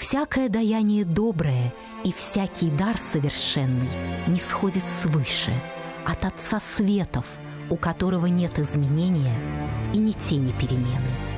Всякое даяние доброе и всякий дар совершенный не сходит свыше, от Отца Светов, у которого нет изменения и ни тени перемены.